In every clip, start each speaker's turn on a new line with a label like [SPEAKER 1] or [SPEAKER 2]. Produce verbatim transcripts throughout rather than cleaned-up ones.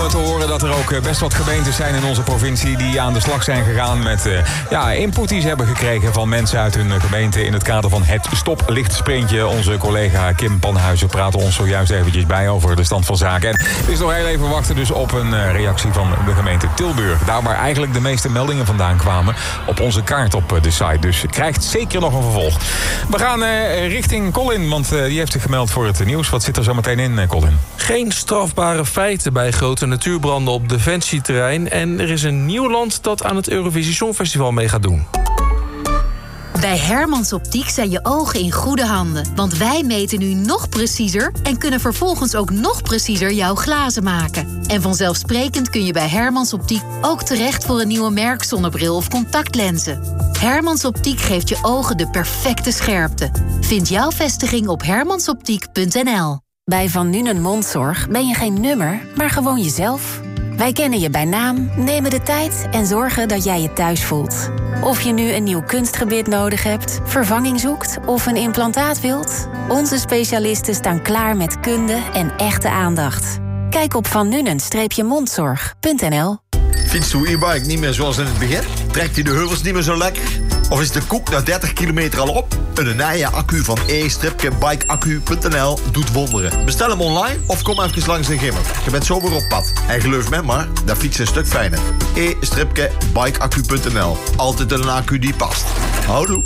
[SPEAKER 1] te horen dat er ook best wat gemeentes zijn in onze provincie die aan de slag zijn gegaan met uh, ja, input die ze hebben gekregen van mensen uit hun gemeente in het kader van het stoplichtssprintje. Onze collega Kim Panhuizen praat ons zojuist eventjes bij over de stand van zaken. En het is nog heel even wachten dus op een uh, reactie van de gemeente Tilburg. Daar waar eigenlijk de meeste meldingen vandaan kwamen op onze kaart op uh, de site. Dus het krijgt zeker nog een vervolg. We gaan uh, richting Colin, want uh, die heeft zich gemeld voor het nieuws. Wat zit er zo meteen in, uh, Colin?
[SPEAKER 2] Geen strafbare feiten bij grote natuurbranden op defensieterrein. En er is een nieuw land dat aan het Eurovisie Songfestival mee gaat doen.
[SPEAKER 3] Bij Hermans Optiek zijn je ogen in goede handen. Want wij meten nu nog preciezer en kunnen vervolgens ook nog preciezer jouw glazen maken. En vanzelfsprekend kun je bij Hermans Optiek ook terecht voor een nieuwe merkzonnebril of contactlenzen. Hermans Optiek geeft je ogen de perfecte scherpte. Vind jouw vestiging op hermansoptiek punt n l.
[SPEAKER 4] Bij Van Nuenen Mondzorg ben je geen nummer, maar gewoon jezelf. Wij kennen je bij naam, nemen de tijd en zorgen dat jij je thuis voelt. Of je nu een nieuw kunstgebit nodig hebt, vervanging zoekt of een implantaat wilt, onze specialisten staan klaar met kunde en echte aandacht. Kijk op van nuenen mondzorg punt n l.
[SPEAKER 5] Fietst uw e-bike niet meer zoals in het begin? Trekt hij de heuvels niet meer zo lekker? Of is de koek na dertig kilometer al op? Een nieuwe accu van e bike accu punt n l doet wonderen. Bestel hem online of kom even langs de Gimmer. Je bent zo weer op pad. En geloof me maar, dat fietsen een stuk fijner. e bike accu punt n l. Altijd een accu die past. Houdoe.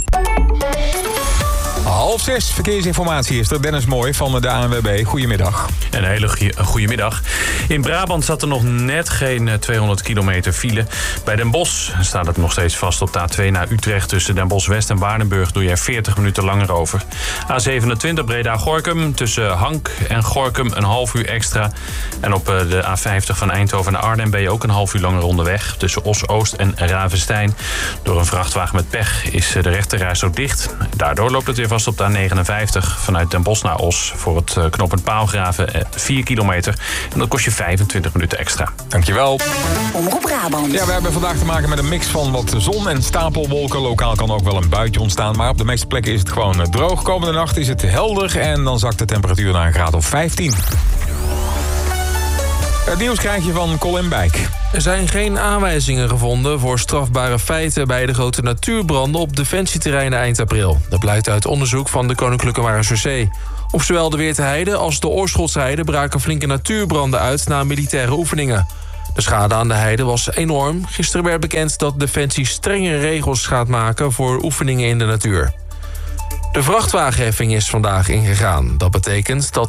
[SPEAKER 1] Half zes, verkeersinformatie is er. Dennis Mooi van de A N W B. Goedemiddag.
[SPEAKER 6] Een hele goede middag. In Brabant zat er nog net geen tweehonderd kilometer file. Bij Den Bosch staat het nog steeds vast op de A twee naar Utrecht. Tussen Den Bosch West en Waardenburg doe je er veertig minuten langer over. A zevenentwintig Breda-Gorinchem. Tussen Hank en Gorinchem een half uur extra. En op de A vijftig van Eindhoven naar Arnhem ben je ook een half uur langer onderweg. Tussen Os-Oost en Ravenstein. Door een vrachtwagen met pech is de rechterreis zo dicht. Daardoor loopt het weer vast op de A negenenvijftig vanuit Den Bosch naar Os. Voor het knooppunt Paalgraven vier kilometer. En dat kost je vijfentwintig minuten extra.
[SPEAKER 1] Dankjewel.
[SPEAKER 4] Omroep Brabant.
[SPEAKER 1] Ja, we hebben vandaag te maken met een mix van wat zon en stapelwolken. Lokaal kan ook wel een buitje ontstaan. Maar op de meeste plekken is het gewoon droog. Komende nacht is het helder en dan zakt de temperatuur naar een graad of vijftien. Het nieuws krijg je van Colin Bijk.
[SPEAKER 2] Er zijn geen aanwijzingen gevonden voor strafbare feiten bij de grote natuurbranden op defensieterreinen eind april. Dat blijkt uit onderzoek van de Koninklijke Marechaussee. Op zowel de Weerterheide als de Oorscholsheide braken flinke natuurbranden uit na militaire oefeningen. De schade aan de heide was enorm. Gisteren werd bekend dat Defensie strenge regels gaat maken voor oefeningen in de natuur. De vrachtwagenheffing is vandaag ingegaan. Dat betekent dat